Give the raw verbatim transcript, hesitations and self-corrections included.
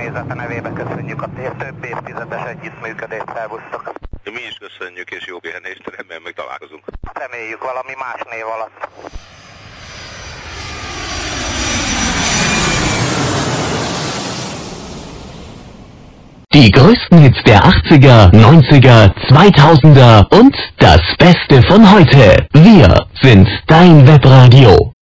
személyzete nevébe köszönjük a több évtizedes együttműködést, szervusztok. Mi is köszönjük, és jó pihenést, remélem meg találkozunk. Reméljük valami más név alatt. Die größten Hits der achtziger, neunziger, zweitausender und das Beste von heute. Wir sind dein Webradio.